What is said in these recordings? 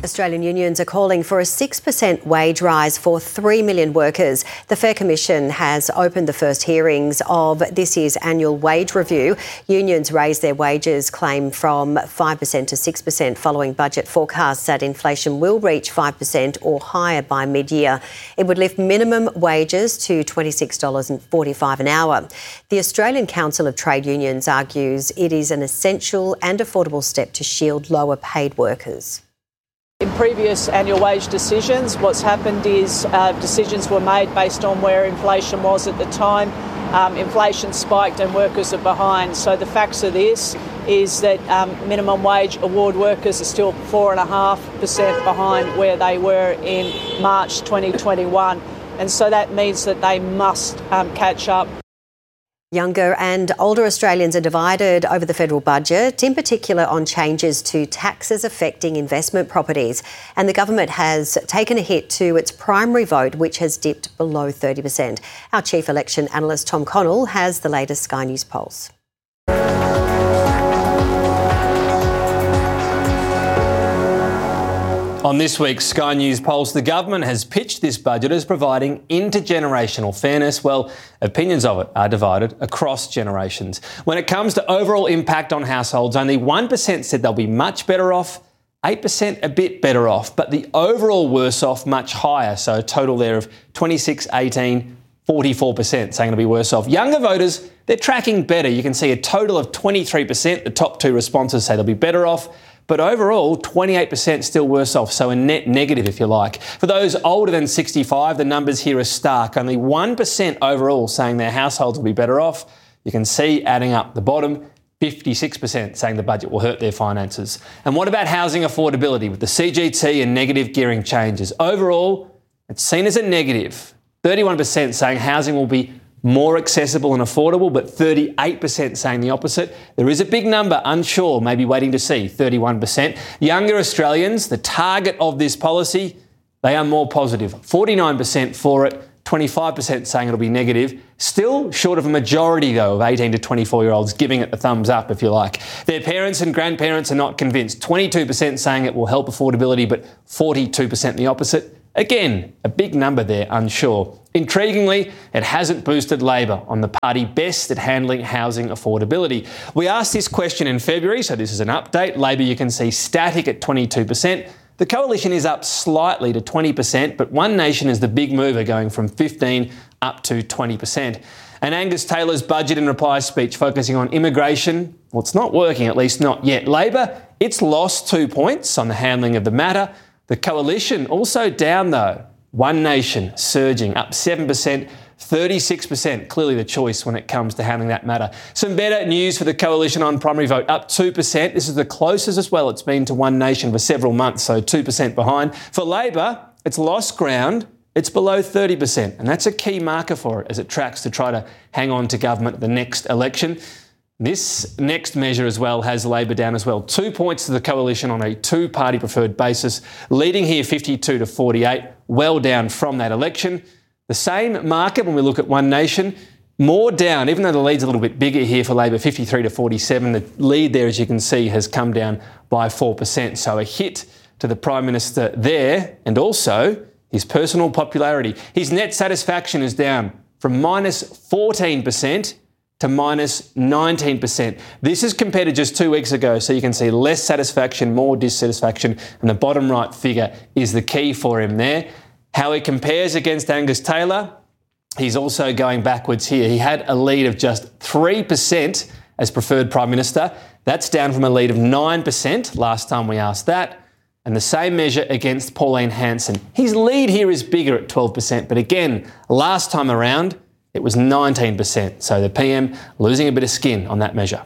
Australian unions are calling for a 6% wage rise for 3 million workers. The Fair Commission has opened the first hearings of this year's annual wage review. Unions raised their wages claim from 5% to 6% following budget forecasts that inflation will reach 5% or higher by mid-year. It would lift minimum wages to $26.45 an hour. The Australian Council of Trade Unions argues it is an essential and affordable step to shield lower paid workers. In previous annual wage decisions, what's happened is decisions were made based on where inflation was at the time. Inflation spiked and workers are behind. So the facts of this is that minimum wage award workers are still 4.5% behind where they were in March 2021. And so that means that they must catch up. Younger and older Australians are divided over the federal budget, in particular on changes to taxes affecting investment properties. And the government has taken a hit to its primary vote, which has dipped below 30%. Our chief election analyst Tom Connell has the latest Sky News polls. On this week's Sky News Pulse, the government has pitched this budget as providing intergenerational fairness. Well, opinions of it are divided across generations. When it comes to overall impact on households, only 1% said they'll be much better off, 8% a bit better off, but the overall worse off much higher. So a total there of 26, 18, 44% saying it'll be worse off. Younger voters, they're tracking better. You can see a total of 23%. The top two responses say they'll be better off. But overall, 28% still worse off, so a net negative, if you like. For those older than 65, the numbers here are stark. Only 1% overall saying their households will be better off. You can see adding up the bottom, 56% saying the budget will hurt their finances. And what about housing affordability with the CGT and negative gearing changes? Overall, it's seen as a negative. 31% saying housing will be more accessible and affordable, but 38% saying the opposite. There is a big number unsure, maybe waiting to see, 31%. Younger Australians, the target of this policy, they are more positive. 49% for it, 25% saying it'll be negative. Still short of a majority, though, of 18 to 24-year-olds giving it the thumbs up, if you like. Their parents and grandparents are not convinced. 22% saying it will help affordability, but 42% the opposite. Again, a big number there, unsure. Intriguingly, it hasn't boosted Labor on the party best at handling housing affordability. We asked this question in February, so this is an update. Labor, you can see, static at 22%. The coalition is up slightly to 20%, but One Nation is the big mover, going from 15 up to 20%. And Angus Taylor's budget and reply speech focusing on immigration, well, it's not working, at least not yet. Labor, it's lost 2 points on the handling of the matter. The coalition also down, though. One Nation surging, up 7%, 36%, clearly the choice when it comes to handling that matter. Some better news for the coalition on primary vote, up 2%. This is the closest as well it's been to One Nation for several months, so 2% behind. For Labor, it's lost ground. It's below 30%, and that's a key marker for it as it tracks to try to hang on to government at the next election. This next measure as well has Labor down as well. 2 points to the coalition on a two-party preferred basis, leading here 52 to 48, well down from that election. The same market when we look at One Nation, more down, even though the lead's a little bit bigger here for Labor, 53 to 47. The lead there, as you can see, has come down by 4%. So a hit to the Prime Minister there, and also his personal popularity. His net satisfaction is down from minus 14% to minus 19%. This is compared to just 2 weeks ago, so you can see less satisfaction, more dissatisfaction, and the bottom right figure is the key for him there. How he compares against Angus Taylor, he's also going backwards here. He had a lead of just 3% as preferred Prime Minister. That's down from a lead of 9% last time we asked that. And the same measure against Pauline Hanson. His lead here is bigger at 12%, but again, last time around, it was 19%, so the PM losing a bit of skin on that measure.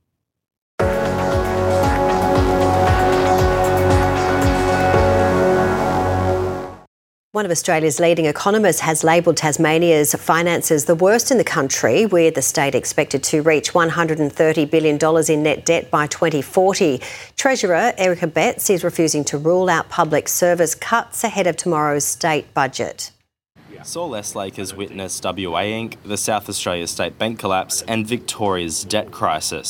One of Australia's leading economists has labelled Tasmania's finances the worst in the country, with the state expected to reach $130 billion in net debt by 2040. Treasurer Erica Betts is refusing to rule out public service cuts ahead of tomorrow's state budget. Saul Estlake has witnessed WA Inc., the South Australia State Bank collapse and Victoria's debt crisis.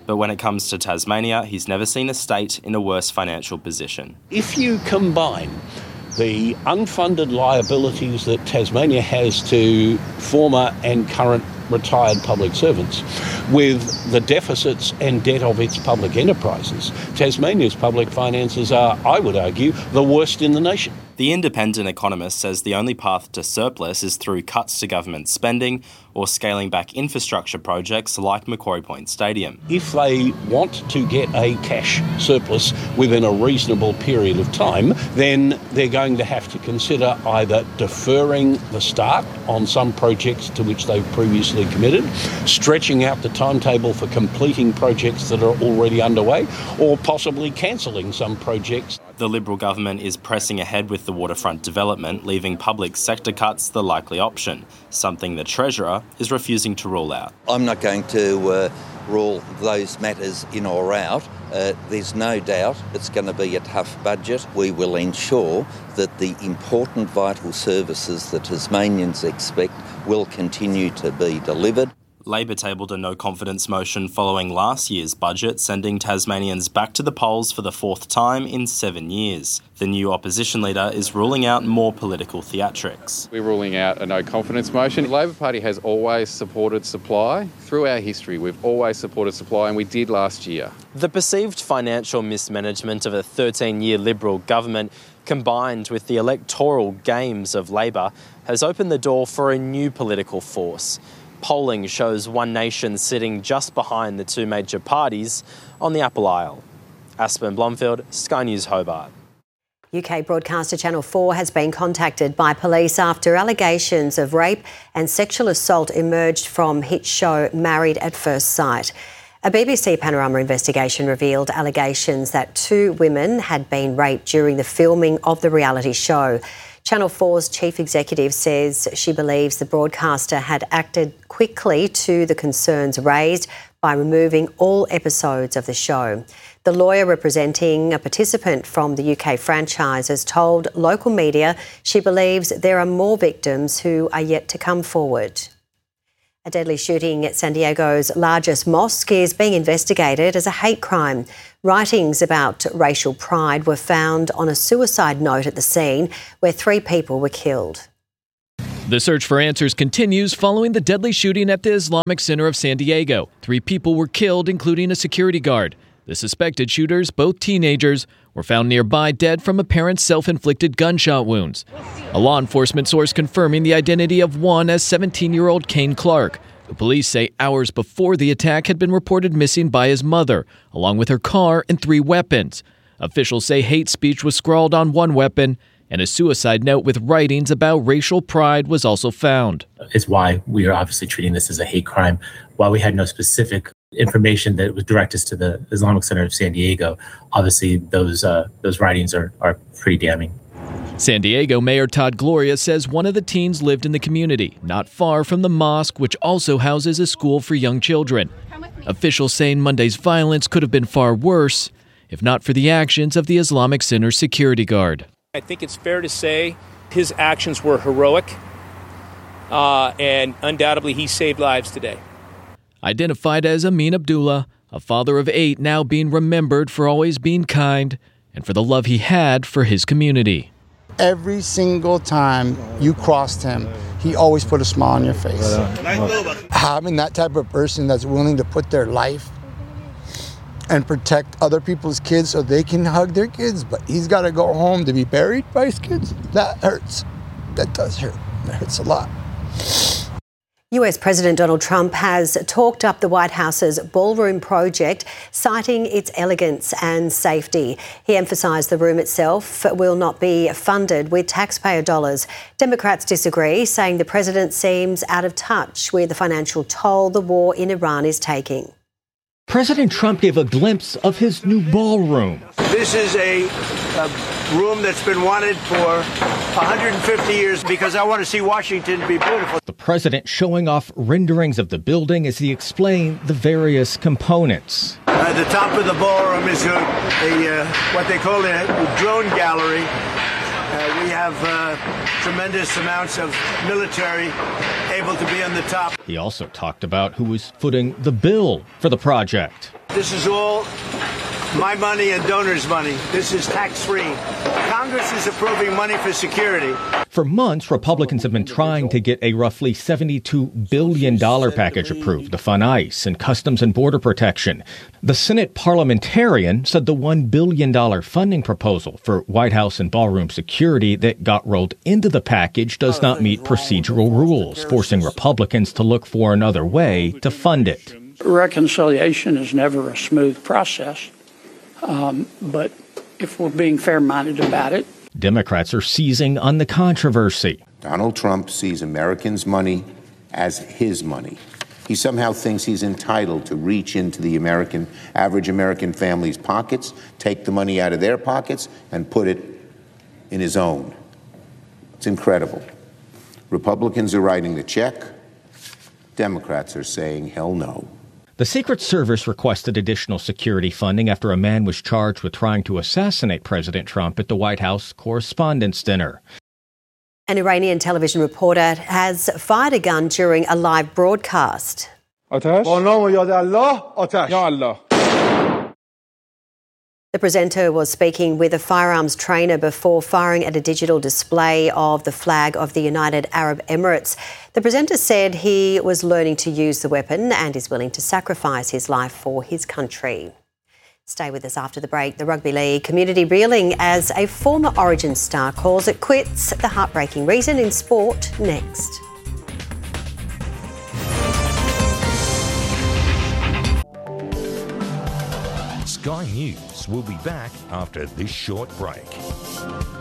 But when it comes to Tasmania, he's never seen a state in a worse financial position. If you combine the unfunded liabilities that Tasmania has to former and current retired public servants with the deficits and debt of its public enterprises, Tasmania's public finances are, I would argue, the worst in the nation. The Independent economist says the only path to surplus is through cuts to government spending or scaling back infrastructure projects like Macquarie Point Stadium. If they want to get a cash surplus within a reasonable period of time, then they're going to have to consider either deferring the start on some projects to which they've previously committed, stretching out the timetable for completing projects that are already underway, or possibly cancelling some projects. The Liberal government is pressing ahead with the waterfront development, leaving public sector cuts the likely option, something the Treasurer is refusing to rule out. I'm not going to rule those matters in or out. There's no doubt it's going to be a tough budget. We will ensure that the important vital services that Tasmanians expect will continue to be delivered. Labor tabled a no-confidence motion following last year's budget, sending Tasmanians back to the polls for the fourth time in 7 years. The new opposition leader is ruling out more political theatrics. We're ruling out a no-confidence motion. The Labor Party has always supported supply. Through our history, we've always supported supply, and we did last year. The perceived financial mismanagement of a 13-year Liberal government, combined with the electoral games of Labor, has opened the door for a new political force. Polling shows One Nation sitting just behind the two major parties on the Apple Isle. Aspen Blomfield, Sky News Hobart. UK broadcaster Channel 4 has been contacted by police after allegations of rape and sexual assault emerged from hit show Married at First Sight. A BBC Panorama investigation revealed allegations that 2 women had been raped during the filming of the reality show. Channel 4's chief executive says she believes the broadcaster had acted quickly to the concerns raised by removing all episodes of the show. The lawyer representing a participant from the UK franchise has told local media she believes there are more victims who are yet to come forward. A deadly shooting at San Diego's largest mosque is being investigated as a hate crime. Writings about racial pride were found on a suicide note at the scene where 3 people were killed. The search for answers continues following the deadly shooting at the Islamic Center of San Diego. 3 people were killed, including a security guard. The suspected shooters, both teenagers, were found nearby dead from apparent self-inflicted gunshot wounds. A law enforcement source confirming the identity of one as 17-year-old Kane Clark, who police say hours before the attack had been reported missing by his mother, along with her car and 3 weapons. Officials say hate speech was scrawled on one weapon, and a suicide note with writings about racial pride was also found. It's why we are obviously treating this as a hate crime. While we had no specific information that would direct us to the Islamic Center of San Diego, obviously those writings are pretty damning. San Diego Mayor Todd Gloria says one of the teens lived in the community, not far from the mosque, which also houses a school for young children. Officials saying Monday's violence could have been far worse, if not for the actions of the Islamic Center's security guard. I think it's fair to say his actions were heroic, and undoubtedly he saved lives today. Identified as Amin Abdullah, a father of 8 now being remembered for always being kind and for the love he had for his community. Every single time you crossed him, he always put a smile on your face. Having that type of person that's willing to put their life and protect other people's kids so they can hug their kids, but he's got to go home to be buried by his kids, that hurts. That does hurt. That hurts a lot. US President Donald Trump has talked up the White House's ballroom project, citing its elegance and safety. He emphasised the room itself will not be funded with taxpayer dollars. Democrats disagree, saying the president seems out of touch with the financial toll the war in Iran is taking. President Trump gave a glimpse of his new ballroom. This is a room that's been wanted for 150 years because I want to see Washington be beautiful. The president showing off renderings of the building as he explained the various components. The top of the ballroom is what they call a drone gallery. We have tremendous amounts of military able to be on the top. He also talked about who was footing the bill for the project. This is all my money and donors' money. This is tax-free. Congress is approving money for security. For months, Republicans have been trying to get a roughly $72 billion package approved to fund ICE and Customs and Border Protection. The Senate parliamentarian said the $1 billion funding proposal for White House and ballroom security that got rolled into the package does not meet procedural rules, forcing Republicans to look for another way to fund it. Reconciliation is never a smooth process, but if we're being fair-minded about it. Democrats are seizing on the controversy. Donald Trump sees Americans' money as his money. He somehow thinks he's entitled to reach into the average American family's pockets, take the money out of their pockets, and put it in his own. It's incredible. Republicans are writing the check. Democrats are saying hell no. The Secret Service requested additional security funding after a man was charged with trying to assassinate President Trump at the White House Correspondents' Dinner. An Iranian television reporter has fired a gun during a live broadcast. The presenter was speaking with a firearms trainer before firing at a digital display of the flag of the United Arab Emirates. The presenter said he was learning to use the weapon and is willing to sacrifice his life for his country. Stay with us after the break. The Rugby League community reeling as a former Origin star calls it quits. The heartbreaking reason in sport next. Sky News will be back after this short break.